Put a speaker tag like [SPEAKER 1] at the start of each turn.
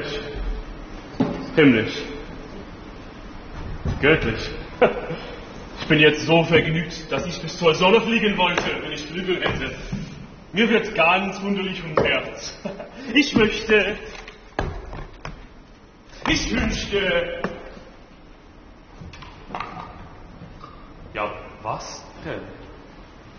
[SPEAKER 1] Göttlich. Himmlisch. Göttlich. Ich bin jetzt so vergnügt, dass ich bis zur Sonne fliegen wollte, wenn ich Flügel hätte. Mir wird ganz wunderlich ums Herz. Ich wünschte. Ja, was denn?